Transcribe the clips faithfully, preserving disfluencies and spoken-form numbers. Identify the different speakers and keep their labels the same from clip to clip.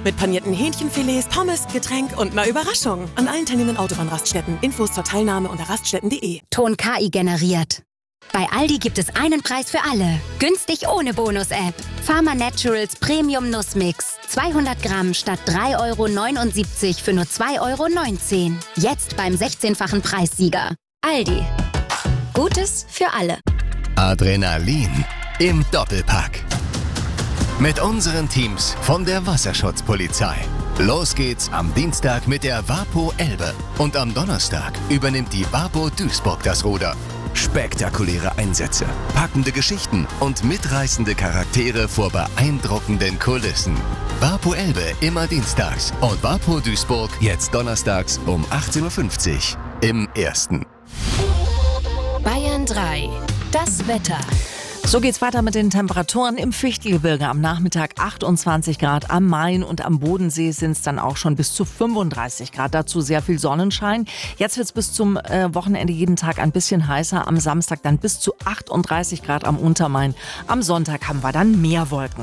Speaker 1: Mit panierten Hähnchenfilets, Pommes, Getränk und einer Überraschung. An allen teilnehmenden Autobahnraststätten. Infos zur Teilnahme unter raststätten punkt de.
Speaker 2: Ton K I generiert. Bei Aldi gibt es einen Preis für alle. Günstig ohne Bonus-App. Pharma Naturals Premium Nussmix. zweihundert Gramm statt drei Euro neunundsiebzig für nur zwei Euro neunzehn. Jetzt beim sechzehnfachen Preissieger. Aldi. Gutes für alle.
Speaker 3: Adrenalin im Doppelpack. Mit unseren Teams von der Wasserschutzpolizei. Los geht's am Dienstag mit der Vapo Elbe. Und am Donnerstag übernimmt die Vapo Duisburg das Ruder. Spektakuläre Einsätze, packende Geschichten und mitreißende Charaktere vor beeindruckenden Kulissen. Vapo Elbe immer dienstags und Vapo Duisburg jetzt donnerstags um achtzehn Uhr fünfzig im Ersten.
Speaker 2: Bayern drei. Das Wetter.
Speaker 4: So geht's weiter mit den Temperaturen im Fichtelgebirge. Am Nachmittag achtundzwanzig Grad, am Main und am Bodensee sind es dann auch schon bis zu fünfunddreißig Grad. Dazu sehr viel Sonnenschein. Jetzt wird's bis zum äh, Wochenende jeden Tag ein bisschen heißer. Am Samstag dann bis zu achtunddreißig Grad am Untermain. Am Sonntag haben wir dann mehr Wolken.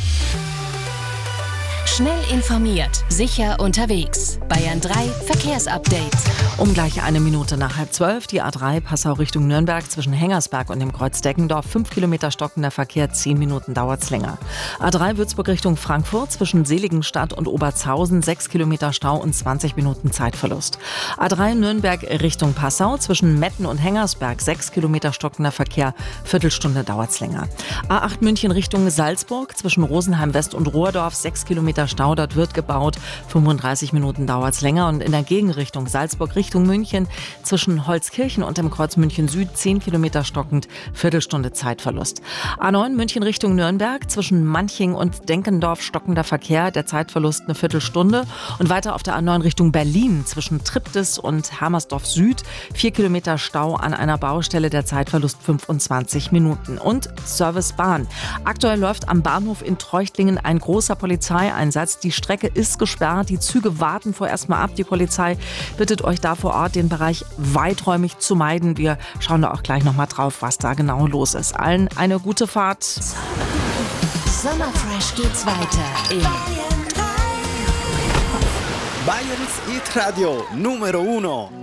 Speaker 2: Schnell informiert, sicher unterwegs. Bayern drei Verkehrsupdate.
Speaker 4: Um gleich eine Minute nach halb zwölf, die A drei Passau Richtung Nürnberg zwischen Hengersberg und dem Kreuz Deggendorf. Fünf Kilometer stockender Verkehr, zehn Minuten dauert's länger. A drei Würzburg Richtung Frankfurt zwischen Seligenstadt und Oberzhausen. Sechs Kilometer Stau und zwanzig Minuten Zeitverlust. A drei Nürnberg Richtung Passau zwischen Metten und Hengersberg. Sechs Kilometer stockender Verkehr, Viertelstunde dauert's länger. A acht München Richtung Salzburg zwischen Rosenheim West und Rohrdorf. Sechs Kilometer Stau, dort wird gebaut. fünfunddreißig Minuten dauert's länger. Und in der Gegenrichtung Salzburg Richtung München zwischen Holzkirchen und dem Kreuz München Süd zehn Kilometer stockend, Viertelstunde Zeitverlust. A neun München Richtung Nürnberg zwischen Manching und Denkendorf stockender Verkehr, der Zeitverlust eine Viertelstunde. Und weiter auf der A neun Richtung Berlin zwischen Triptis und Hermersdorf Süd vier Kilometer Stau an einer Baustelle, der Zeitverlust fünfundzwanzig Minuten. Und Service Bahn. Aktuell läuft am Bahnhof in Treuchtlingen ein großer Polizeieinsatz. Die Strecke ist gesperrt, die Züge warten vorerst mal ab. Die Polizei bittet euch da vor Ort, den Bereich weiträumig zu meiden. Wir schauen da auch gleich noch mal drauf, was da genau los ist. Allen eine gute Fahrt.
Speaker 2: Sommerfresh geht's weiter in
Speaker 5: Bayerns Hit Radio Numero Uno.